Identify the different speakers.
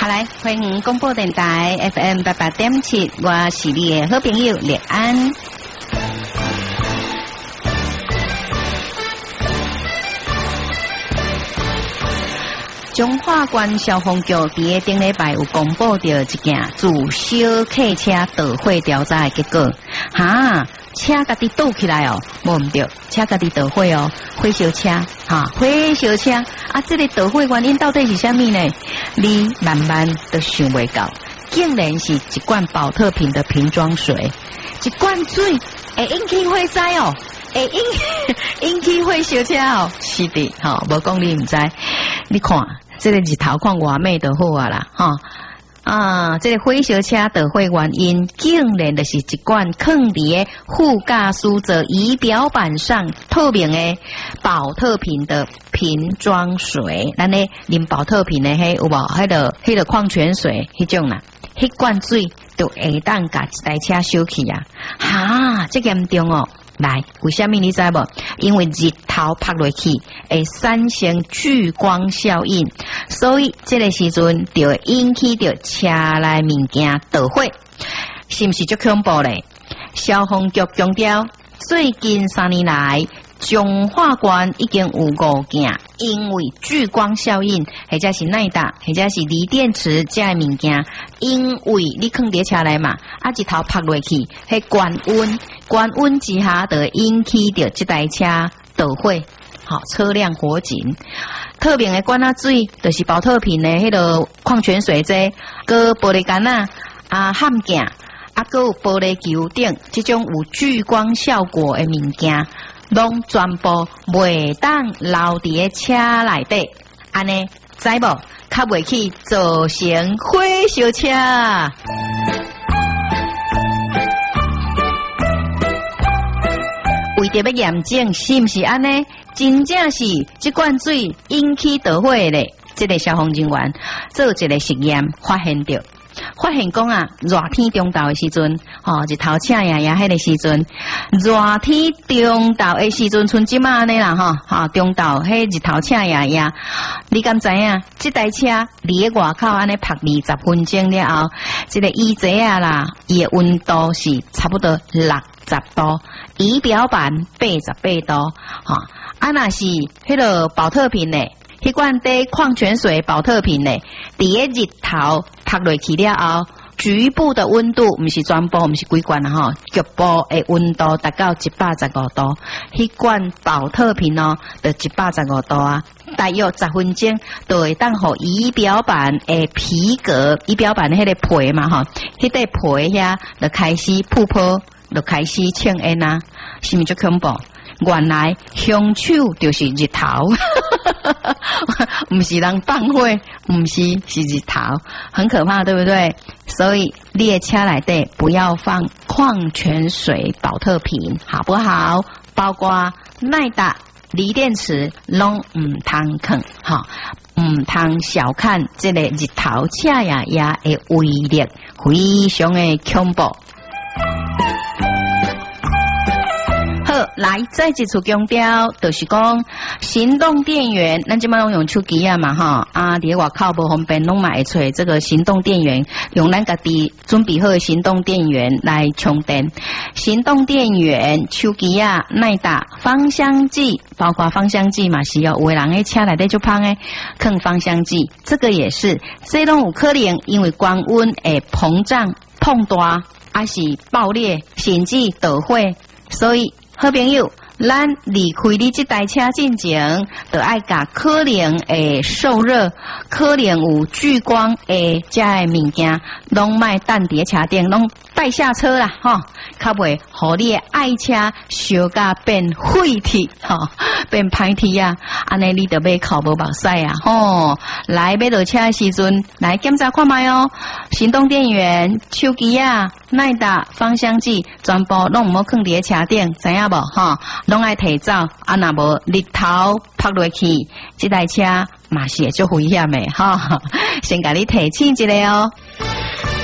Speaker 1: 好来，欢迎广播电台 FM 88.7，我是你的好朋友丽安。中华关消防局伫个顶礼拜有公布到一件自小客车倒火调查的结果，车家己倒起来哦，无唔对，车家己倒火哦，火烧车火烧车啊！这个倒火原因到底是啥物呢？你慢慢都想袂到，竟然是一罐保特瓶的瓶装水，一罐水会引起火灾哦，会引起火烧车哦，是的，无讲你唔知，你看这个日头看外美就好啊啦，这个火烧车倒火原因，竟然就是一罐放伫个副驾驶座仪表板上透明的保特瓶的瓶装水。咱呢啉保特瓶的有无？迄个矿泉水迄种啦，迄罐水就会当甲一台车烧起啊！这严重哦！来，为什么你知无？因为日头拍落去会产生聚光效应，所以这个时阵就会引起着车内物件倒火，是不是足恐怖咧？消防局强调，最近3年来，中华关已经有5件因为聚光效应，或者是耐打，或者是锂电池这些物件，因为你放伫车内嘛，日头拍落去，迄高温之下，就引起着这台车倒火，车辆火警。特别的罐水，就是保特瓶的迄个矿泉水这，个玻璃罐焊件，个有玻璃球顶，这种有聚光效果的物件。拢全部袂当留伫个车内底，安尼知无？较袂去造成火烧车。为着要验证是毋是安尼，真正是这罐水引起倒火咧。这个消防人员做一个实验，发现讲热天中昼的时阵，日头赤呀呀，迄个时阵，热天中昼的时阵，像即马安尼啦，中昼迄日头赤呀呀，你敢知影？这台车离外口安尼拍20分钟了后，这个仪器啦，伊的温度是差不多60度，仪表板88度，若是迄个保特瓶咧。迄罐底矿泉水保特瓶咧，伫个日头拍落去了后，局部的温度毋是全部，毋是规罐局部的温度达到115度。迄罐保特瓶就115度啊，大约10分钟就会当互仪表板的皮革，仪表板迄个皮嘛迄块皮遐就开始扑泡，就开始呛烟啊，是毋是足恐怖？原来凶手就是日头，不是人放火，不是日头，很可怕，对不对？所以列车内底不要放矿泉水保特瓶，好不好？包括耐打、锂电池，拢唔通放，唔通小看这个日头赤呀呀的威力，非常的恐怖。来，再一次强调，就是讲行动电源，咱即摆拢用手机啊嘛伫外口无方便，拢买出这个行动电源，用咱家己准备好的行动电源来充电。行动电源、手机啊、耐打、芳香剂，包括芳香剂嘛是有的人喺车内底就芳的，放芳香剂，这个也是，这拢有可能因为高温会膨胀、碰大，还是爆裂，甚至倒火，所以。好朋友，咱离开你这台车进前，就爱甲可能会受热、可能有聚光的这些物件，拢卖等伫车顶，拢带下车啦，较袂互你的爱车烧甲变废铁，变歹铁啊！安尼你就要哭无目屎啊！来要落车的时阵，来检查看卖哦。行动电源、手机啊、耐打、芳香剂，全部拢唔好放伫车顶，知影无？拢爱提走，若无日头拍落去，这台车嘛是会足危险的，先甲你提醒一下哦。